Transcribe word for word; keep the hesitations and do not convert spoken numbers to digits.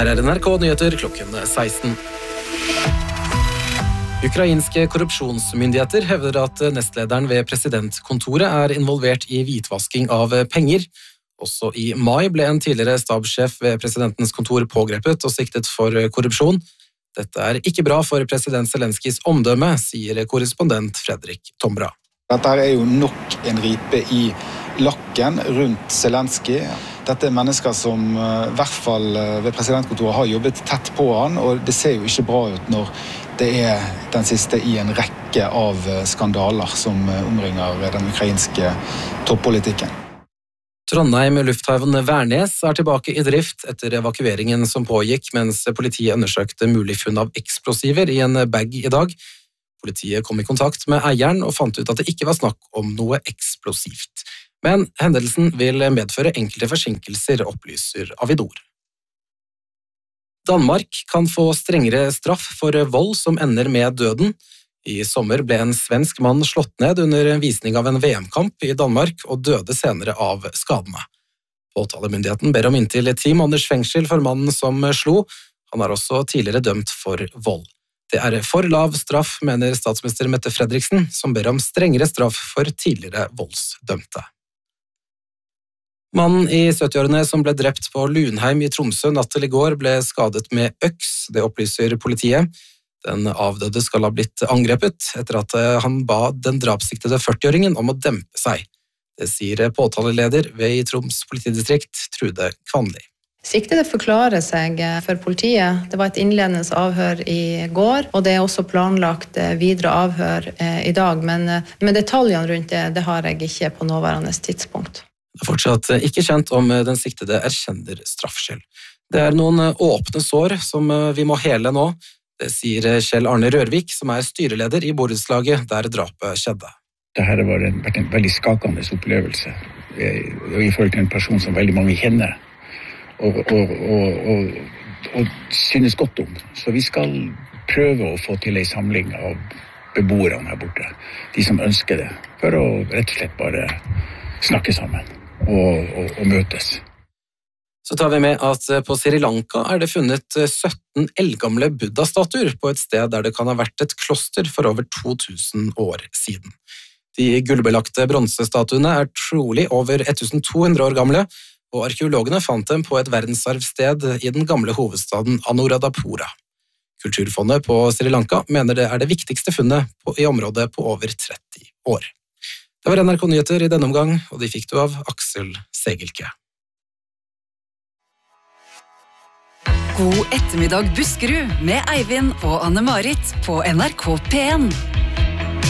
Her er N R K-nyheter klokken seksten. Ukrainske korrupsjonsmyndigheter hevder at nestlederen ved presidentkontoret er involvert i hvitvasking av penger. Også i mai ble en tidligere stabssjef ved presidentens kontor pågrepet og siktet for korrupsjon. Dette er ikke bra for president Zelenskys omdømme, sier korrespondent Fredrik Tombra. Dette er jo nok en ripe i lakken rundt Zelensky. Dette er mennesker som i hvert fall ved presidentkontoret har jobbet tett på han, og det ser jo ikke bra ut når det er den siste i en rekke av skandaler som omringer den ukrainske toppolitikken. Trondheim lufthavn Værnes er tilbake i drift etter evakueringen som pågikk mens politiet undersøkte mulig funn av eksplosiver i en bag i dag. Politiet kom i kontakt med eieren og fant ut at det ikke var snakk om noe eksplosivt. Men hendelsen vil medføre enkelte forsinkelser, opplyser Avinor. Danmark kan få strengere straff for vold som ender med døden. I sommer ble en svensk mann slått ned under en visning av en V M-kamp i Danmark og døde senere av skadene. Påtalemyndigheten ber om inntil ti måneders fengsel for mannen som slo. Han er også tidligere dømt for vold. Det er for lav straff, mener statsminister Mette Fredriksen, som ber om strengere straff for tidligere voldsdømte. Mannen i syttiårene som ble drept på Lunheim i Tromsø natt til i går ble skadet med øks, det opplyser politiet. Den avdøde skal ha blitt angrepet etter at han ba den drapssiktede førtiåringen om å dempe seg. Det sier påtaleleder ved Troms politidistrikt, Trude Kvanli. Siktede forklarer seg for politiet. Det var et innledende avhør i går, og det er også planlagt videre avhør i dag, men med detaljene rundt det, det har jeg ikke på nåværende tidspunkt. Det er fortsatt ikke kjent om den siktede erkjenner straffskyld. Det er noen åpne sår som vi må hele nå, det sier Kjell Arne Rørvik, som er styreleder i borettslaget der drapet skjedde. Dette var en, vært en veldig skakende opplevelse, i forhold til en person som veldig mange kjenner, og, og, og, og, og synes godt om. Så vi skal prøve å få til en samling av beboerne her borte, de som ønsker det, for å rett og slett bare snakke sammen og, og, og møtes. Så tar vi med at på Sri Lanka er det funnet sytten eldgamle buddha-statuer på et sted der det kan ha vært et kloster for over to tusen år siden. De gullbelagte bronsestatuene er trolig over tusen to hundre år gamle, og arkeologene fant dem på et verdensarvsted i den gamle hovedstaden Anuradhapura. Kulturfondet på Sri Lanka mener det er det viktigste funnet på, i området på over tretti år. Det var N R K-nyheter i denne omgang, og de fikk du av Aksel Segelke. God ettermiddag Buskerud med Eivind og Anne-Marit på N R K P en.